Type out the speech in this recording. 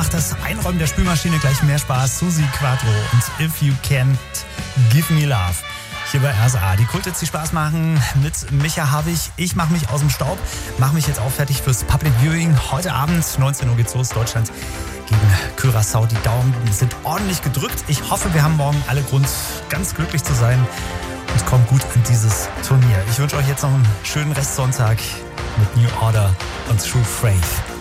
macht das Einräumen der Spülmaschine gleich mehr Spaß. Susi Quattro und If You Can't Give Me Love. Hier bei RSA. Die Kult, die Spaß machen mit Micha Havig. Ich mache mich aus dem Staub, mache mich jetzt auch fertig fürs Public Viewing. Heute Abend, 19 Uhr geht's los, Deutschland gegen Curaçao. Die Daumen sind ordentlich gedrückt. Ich hoffe, wir haben morgen alle Grund, ganz glücklich zu sein und kommen gut in dieses Turnier. Ich wünsche euch jetzt noch einen schönen Restsonntag mit New Order und True Faith.